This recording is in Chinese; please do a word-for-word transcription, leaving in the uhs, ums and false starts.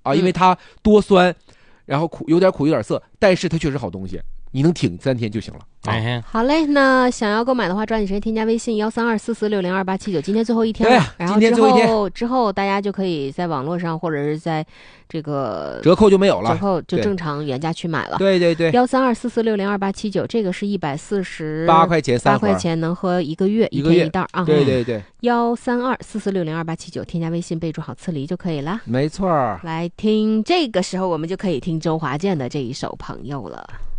啊，因为它多酸，然后苦有点苦有点涩，但是它确实好东西，你能挺三天就行了。啊、 哎， 好嘞，那想要购买的话，抓紧时间添加微信幺三二四四六零二八七九，今天最后一天了，然后今天最后一天之后大家就可以在网络上或者是在这个折扣就没有了， 折扣就正常原价去买了。 对对对， 幺三二四四六零二八七九，这个是一百四十八块钱三八块钱能喝一个月， 一个月天一袋啊。 对对对， 幺三二四四六零二八七九，添加微信备注好刺梨就可以了。 没错。 来听，这个时候我们就可以听周华健的这一首《朋友》了。